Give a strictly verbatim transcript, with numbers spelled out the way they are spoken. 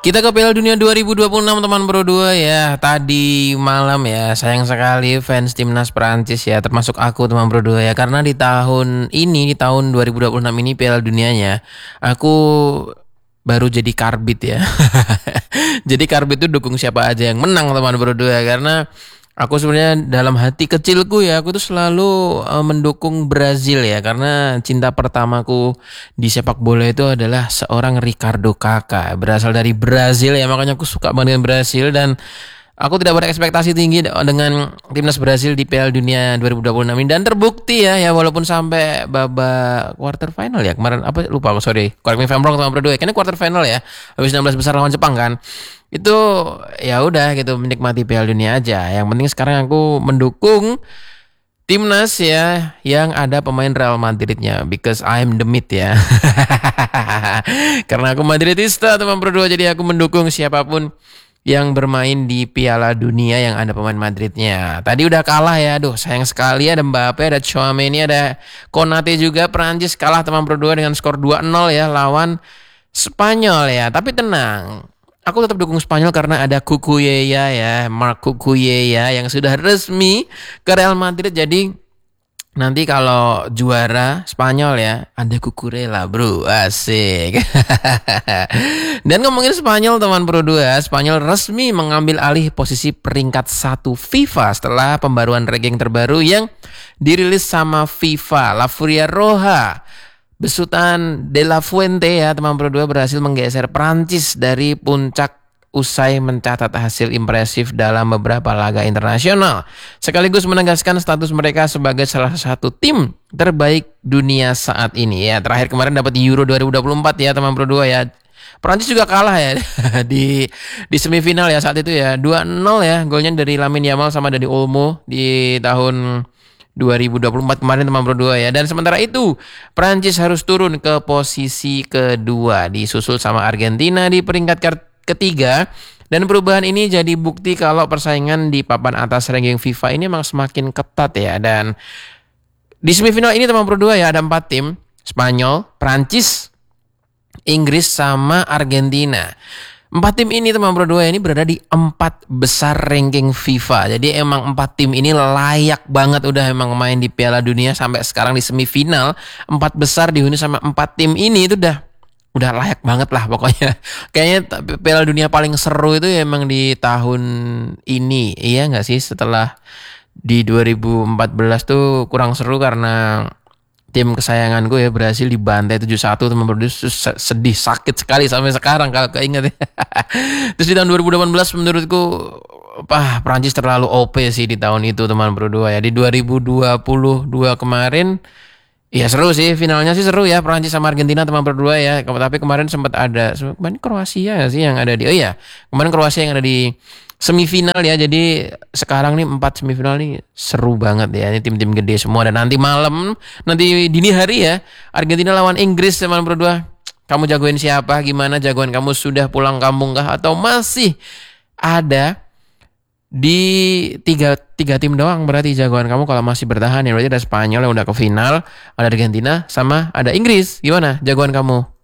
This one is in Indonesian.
Kita ke Piala Dunia dua ribu dua puluh enam teman Bro dua ya. Tadi malam ya, sayang sekali fans timnas Prancis ya, termasuk aku teman Bro dua ya. Karena di tahun ini, di tahun dua ribu dua puluh enam ini Piala Dunianya, aku baru jadi karbit ya. Jadi karbit itu dukung siapa aja yang menang teman Bro dua, karena aku sebenarnya dalam hati kecilku ya, aku tuh selalu uh, mendukung Brazil ya, karena cinta pertamaku di sepak bola itu adalah seorang Ricardo Kakak, berasal dari Brazil ya, makanya aku suka banget dengan Brazil dan aku tidak berekspektasi tinggi dengan timnas Brazil di Piala Dunia dua ribu dua puluh enam ini, dan terbukti ya, ya walaupun sampai babak quarter final ya kemarin, apa lupa aku, sorry, correct me if I'm wrong teman berdua, kayaknya quarter final ya, habis enam belas besar lawan Jepang kan. Itu ya udah gitu, menikmati Piala Dunia aja. Yang penting sekarang aku mendukung timnas ya yang ada pemain Real Madridnya, because I'm the mid ya. Karena aku Madridista teman berdua, jadi aku mendukung siapapun yang bermain di Piala Dunia yang ada pemain Madridnya. Tadi udah kalah ya, aduh sayang sekali, ada Mbappe, ada Tchouaméni, ada Konate juga. Prancis kalah teman berdua dengan skor dua nol ya lawan Spanyol ya. Tapi tenang, aku tetap dukung Spanyol karena ada Cucurella ya, Marc Cucurella yang sudah resmi ke Real Madrid. Jadi nanti kalau juara Spanyol ya, ada Cucurella bro, asik. Dan ngomongin Spanyol teman Bro dua, Spanyol resmi mengambil alih posisi peringkat satu FIFA setelah pembaruan ranking terbaru yang dirilis sama FIFA. La Furia Roja besutan De La Fuente ya teman Bro dua berhasil menggeser Prancis dari puncak usai mencatat hasil impresif dalam beberapa laga internasional, sekaligus menegaskan status mereka sebagai salah satu tim terbaik dunia saat ini ya. Terakhir kemarin dapat Euro dua ribu dua puluh empat ya teman Bro dua ya. Prancis juga kalah ya di di semifinal ya saat itu ya, dua nol ya, golnya dari Lamine Yamal sama dari Olmo di tahun dua ribu dua puluh empat kemarin teman Bro dua ya. Dan sementara itu Prancis harus turun ke posisi kedua, disusul sama Argentina di peringkat ketiga. Dan perubahan ini jadi bukti kalau persaingan di papan atas ranking FIFA ini memang semakin ketat ya. Dan di semifinal ini teman Bro dua ya, ada empat tim: Spanyol, Prancis, Inggris sama Argentina. Empat tim ini teman Bro dua ini berada di empat besar ranking FIFA. Jadi emang empat tim ini layak banget udah emang main di Piala Dunia sampai sekarang di semifinal. Empat besar dihuni sama empat tim ini itu udah udah layak banget lah pokoknya. Kayaknya Piala Dunia paling seru itu ya emang di tahun ini. Iya gak sih? Setelah di dua ribu empat belas tuh kurang seru karena tim kesayanganku ya berhasil dibantai tujuh satu teman berdua, sedih sakit sekali sampai sekarang kalau keinget ya. Terus di tahun dua ribu delapan belas menurutku Pah, Prancis terlalu O P sih di tahun itu teman berdua ya. Di dua ribu dua puluh dua kemarin ya seru sih, finalnya sih seru ya, Prancis sama Argentina teman berdua ya. Tapi kemarin sempat ada, kemarin Kroasia sih yang ada di, oh iya, kemarin Kroasia yang ada di semifinal ya. Jadi sekarang nih empat semifinal nih seru banget ya, ini tim-tim gede semua. Dan nanti malam, nanti dini hari ya, Argentina lawan Inggris teman berdua. Kamu jagoin siapa? Gimana jagoan kamu, sudah pulang kampung kah atau masih ada di tiga, tiga tim doang? Berarti jagoan kamu kalau masih bertahan ya, berarti ada Spanyol yang udah ke final, ada Argentina, sama ada Inggris. Gimana jagoan kamu?